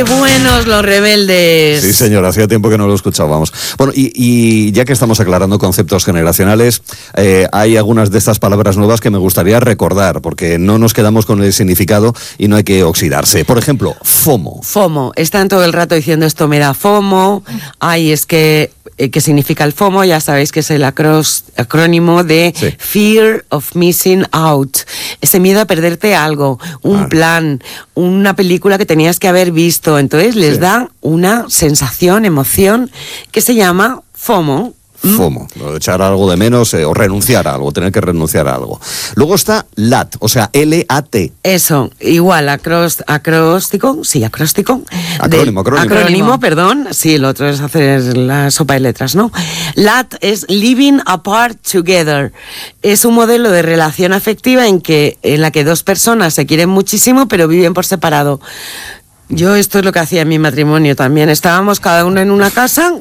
¡Qué buenos los rebeldes! Sí, señor, hacía tiempo que no lo escuchábamos. Bueno, y ya que estamos aclarando conceptos generacionales, hay algunas de estas palabras nuevas que me gustaría recordar, porque no nos quedamos con el significado y no hay que oxidarse. Por ejemplo, FOMO. FOMO. Están todo el rato diciendo esto me da FOMO. Ay, es que... ¿Qué significa el FOMO? Ya sabéis que es el acrónimo de Fear of Missing Out. Ese miedo a perderte algo, un plan, una película que tenías que haber visto. Entonces les da una sensación, emoción, que se llama FOMO. FOMO, echar algo de menos o renunciar a algo, tener que renunciar a algo. Luego está LAT, o sea, L-A-T. Eso, igual, acróstico. Acrónimo, perdón. Sí, el otro es hacer la sopa de letras, ¿no? LAT es Living Apart Together. Es un modelo de relación afectiva en la que dos personas se quieren muchísimo, pero viven por separado. Yo esto es lo que hacía en mi matrimonio también. Estábamos cada uno en una casa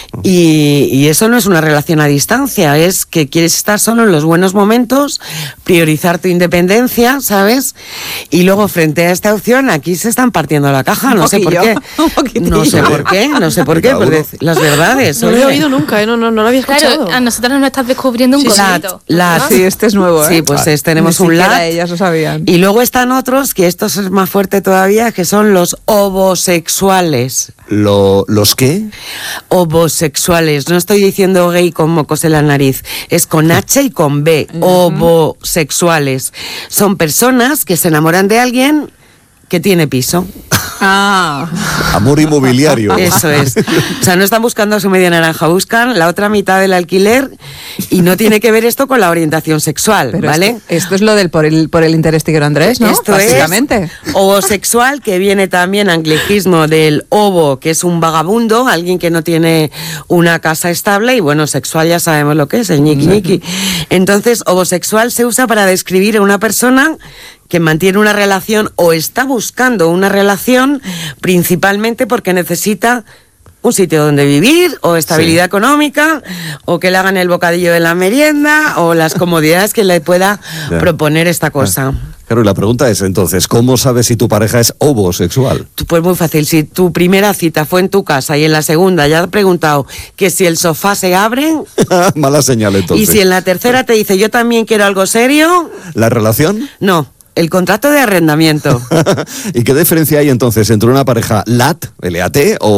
y eso no es una relación a distancia, es que quieres estar solo en los buenos momentos, priorizar tu independencia, ¿sabes? Y luego frente a esta opción aquí se están partiendo la caja, no sé por qué. No sé por qué, porque las verdades. No lo he oído nunca, no lo había escuchado. Claro, a nosotros nos estás descubriendo un concepto. Sí, este es nuevo, Sí, pues tenemos un LAT. Ellas lo sabían. Y luego están otros, que estos es más fuerte todavía, que son los ovosexuales. ¿Los qué? Ovosexuales. No estoy diciendo gay con mocos en la nariz. Es con H y con B. Ovosexuales. Son personas que se enamoran de alguien que tiene piso. Amor inmobiliario. Eso es. O sea, no están buscando a su media naranja, buscan la otra mitad del alquiler y no tiene que ver esto con la orientación sexual, pero ¿vale? Esto es lo del por el interés tigre Andrés, ¿no? Esto básicamente. Es ovosexual, que viene también anglicismo del ovo, que es un vagabundo, alguien que no tiene una casa estable, y bueno, sexual ya sabemos lo que es, el ñiqui. Entonces, ovosexual se usa para describir a una persona que mantiene una relación o está buscando una relación principalmente porque necesita un sitio donde vivir o estabilidad económica o que le hagan el bocadillo de la merienda o las comodidades que le pueda proponer esta cosa. Claro, y la pregunta es entonces, ¿cómo sabes si tu pareja es ovosexual? Pues muy fácil, si tu primera cita fue en tu casa y en la segunda ya te has preguntado que si el sofá se abre... Mala señal entonces. Y si en la tercera te dice yo también quiero algo serio... ¿La relación? No. El contrato de arrendamiento. ¿Y qué diferencia hay entonces entre una pareja LAT, L-A-T, o